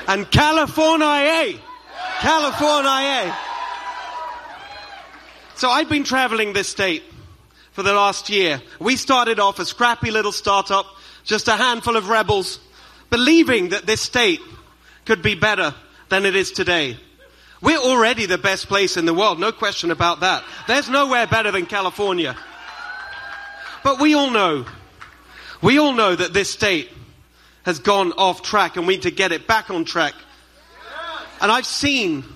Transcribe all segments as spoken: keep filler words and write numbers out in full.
And California, California. So I've been traveling this state for the last year. We started off a scrappy little startup, just a handful of rebels, believing that this state could be better than it is today. We're already the best place in the world, no question about that. There's nowhere better than California. But we all know, we all know that this state has gone off track and we need to get it back on track. And I've seen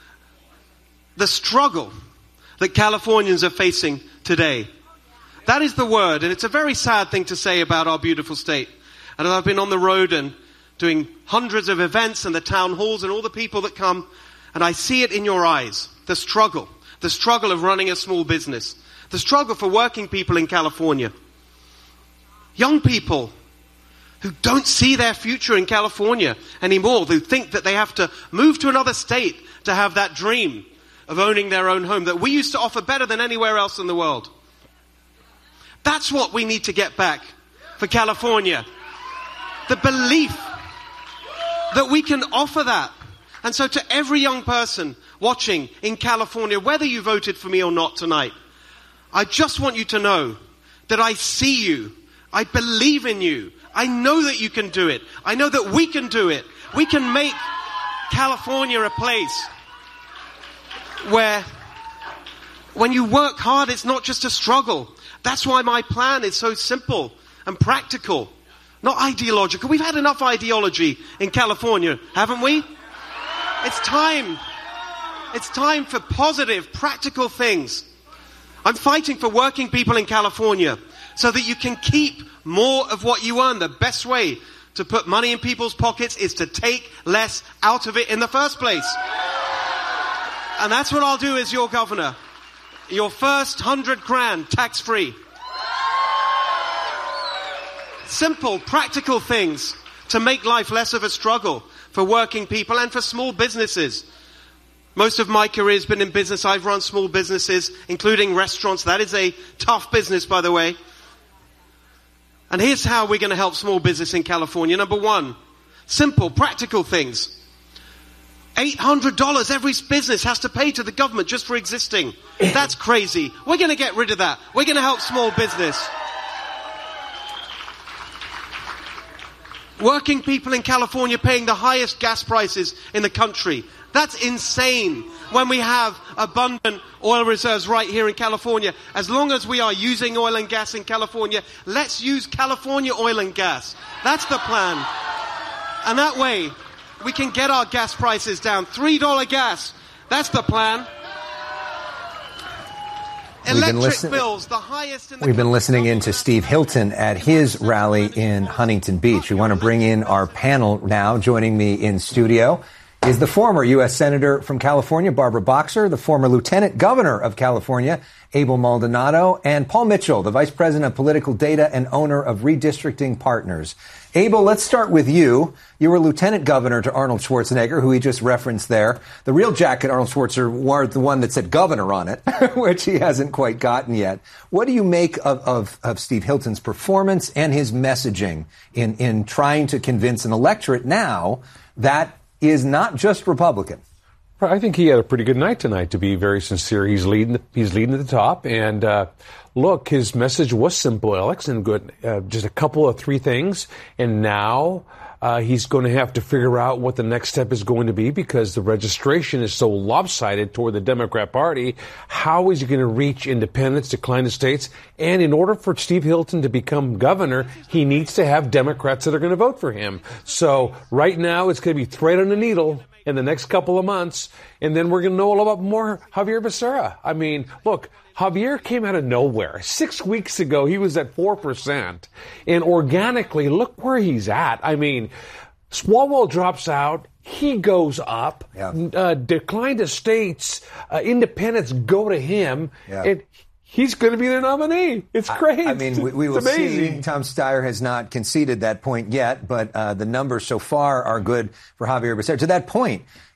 the struggle that Californians are facing today. That is the word, and it's a very sad thing to say about our beautiful state. And I've been on the road and doing hundreds of events and the town halls and all the people that come, and I see it in your eyes, the struggle, the struggle of running a small business, the struggle for working people in California. Young people who don't see their future in California anymore, who think that they have to move to another state to have that dream of owning their own home that we used to offer better than anywhere else in the world. That's what we need to get back for California. The belief that we can offer that. And so to every young person watching in California, whether you voted for me or not tonight, I just want you to know that I see you. I believe in you. I know that you can do it. I know that we can do it. We can make California a place where when you work hard, it's not just a struggle. That's why my plan is so simple and practical, not ideological. We've had enough ideology in California, haven't we? It's time. It's time for positive, practical things. I'm fighting for working people in California so that you can keep more of what you earn. The best way to put money in people's pockets is to take less out of it in the first place. And that's what I'll do as your governor. Your first hundred grand tax-free. Simple, practical things to make life less of a struggle for working people and for small businesses. Most of my career has been in business. I've run small businesses, including restaurants. That is a tough business, by the way. And here's how we're going to help small business in California. Number one, simple, practical things. eight hundred dollars every business has to pay to the government just for existing. That's crazy. We're going to get rid of that. We're going to help small business. Working people in California paying the highest gas prices in the country. That's insane when we have abundant oil reserves right here in California. As long as we are using oil and gas in California, let's use California oil and gas. That's the plan. And that way, we can get our gas prices down. three dollars gas. That's the plan. Electric listen- bills, the highest in the We've been listening in to Steve Hilton at his rally in Huntington Beach. We want to bring in our panel now. Joining me in studio is the former U S Senator from California, Barbara Boxer, the former Lieutenant Governor of California, Abel Maldonado, and Paul Mitchell, the Vice President of Political Data and owner of Redistricting Partners. Abel, let's start with you. You were Lieutenant Governor to Arnold Schwarzenegger, who he just referenced there. The real jacket, Arnold Schwarzenegger, wore the one that said governor on it, which he hasn't quite gotten yet. What do you make of, of, of Steve Hilton's performance and his messaging in, in trying to convince an electorate now that is not just Republican? I think he had a pretty good night tonight, to be very sincere. He's leading, he's leading at the top. And, uh, look, his message was simple, Alex, and good. Uh, just a couple of three things. And now, uh, he's going to have to figure out what the next step is going to be because the registration is so lopsided toward the Democrat Party. How is he going to reach independents, declining states? And in order for Steve Hilton to become governor, he needs to have Democrats that are going to vote for him. So right now, it's going to be thread on the needle in the next couple of months, and then we're going to know all about more Javier Becerra. I mean, look, Javier came out of nowhere. Six weeks ago, he was at four percent, and organically, look where he's at. I mean, Swalwell drops out, he goes up, yeah. uh, declined states, uh, independents go to him, yeah. and he's going to be their nominee. It's great. I, I mean, we, we will see. Tom Steyer has not conceded that point yet, but uh, the numbers so far are good for Javier Becerra. To that point,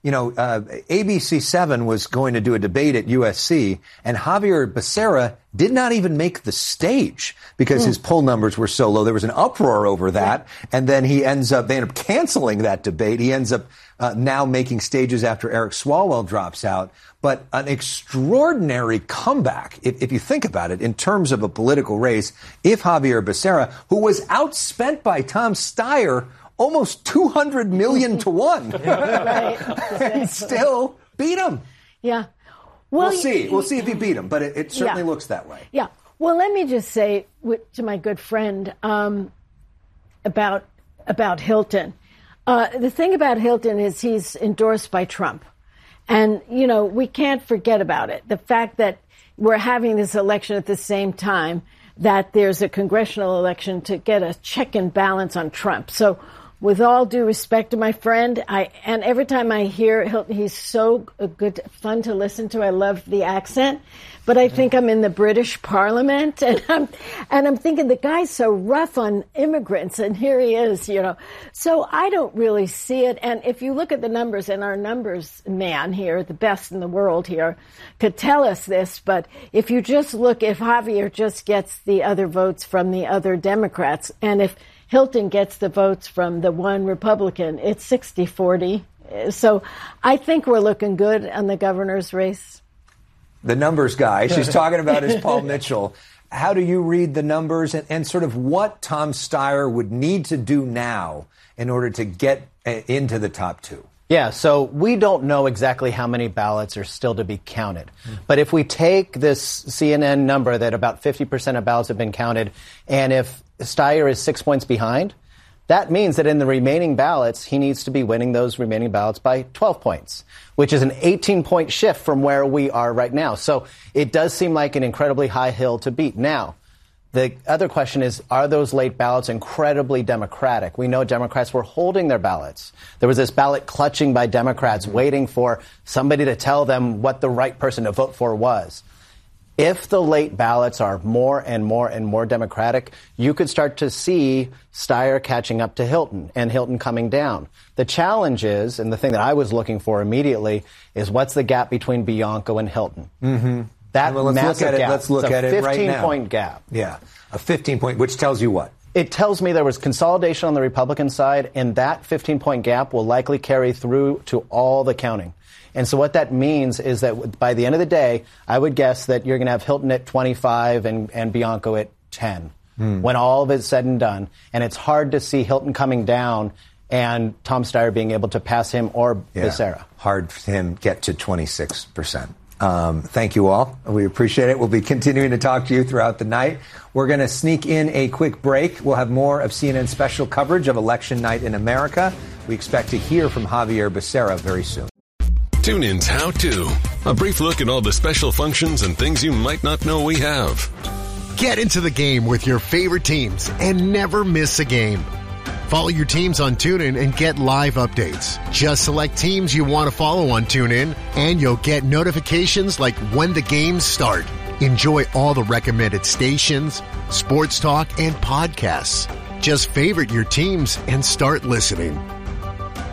you know, uh, A B C seven was going to do a debate at U S C, and Javier Becerra did not even make the stage because mm. his poll numbers were so low. There was an uproar over that, yeah. and then he ends up, they end up canceling that debate. He ends up uh, now making stages after Eric Swalwell drops out. But an extraordinary comeback, if, if you think about it, in terms of a political race, if Javier Becerra, who was outspent by Tom Steyer almost two hundred million to one, right. and still beat him. Yeah. Well, we'll see. We'll see if he beat him, but it, it certainly yeah. looks that way. Yeah. Well, let me just say to my good friend um, about about Hilton. Uh, the thing about Hilton is he's endorsed by Trump. And, you know, we can't forget about it. The fact that we're having this election at the same time that there's a congressional election to get a check and balance on Trump. So with all due respect to my friend, I and every time I hear Hilton, he's so good, fun to listen to. I love the accent, but I think I'm in the British Parliament, and I'm and I'm thinking the guy's so rough on immigrants, and here he is, you know. So I don't really see it. And if you look at the numbers, and our numbers man here, the best in the world here, could tell us this, but if you just look, if Javier just gets the other votes from the other Democrats, and if Hilton gets the votes from the one Republican, it's sixty forty. So I think we're looking good on the governor's race. The numbers guy she's talking about is Paul Mitchell. How do you read the numbers and, and sort of what Tom Steyer would need to do now in order to get into the top two? Yeah, so we don't know exactly how many ballots are still to be counted. Mm. But if we take this C N N number that about fifty percent of ballots have been counted, and if Steyer is six points behind, that means that in the remaining ballots, he needs to be winning those remaining ballots by twelve points, which is an eighteen-point shift from where we are right now. So it does seem like an incredibly high hill to beat. Now, the other question is, are those late ballots incredibly Democratic? We know Democrats were holding their ballots. There was this ballot clutching by Democrats, mm-hmm. waiting for somebody to tell them what the right person to vote for was. If the late ballots are more and more and more Democratic, you could start to see Steyer catching up to Hilton and Hilton coming down. The challenge is, and the thing that I was looking for immediately, is what's the gap between Bianco and Hilton? Mm-hmm. That well, let's massive look at gap. It. Let's look it's a at it right now. fifteen-point gap. Yeah, a fifteen-point, which tells you what? It tells me there was consolidation on the Republican side, and that fifteen-point gap will likely carry through to all the counting. And so what that means is that by the end of the day, I would guess that you're going to have Hilton at twenty-five and, and Bianco at ten mm. when all of it's said and done. And it's hard to see Hilton coming down and Tom Steyer being able to pass him or yeah. Becerra. Hard for him get to twenty-six percent. Um, thank you all. We appreciate it. We'll be continuing to talk to you throughout the night. We're going to sneak in a quick break. We'll have more of C N N's special coverage of Election Night in America. We expect to hear from Javier Becerra very soon. TuneIn's How To. A brief look at all the special functions and things you might not know we have. Get into the game with your favorite teams and never miss a game. Follow your teams on TuneIn and get live updates. Just select teams you want to follow on TuneIn, and you'll get notifications like when the games start. Enjoy all the recommended stations, sports talk, and podcasts. Just favorite your teams and start listening.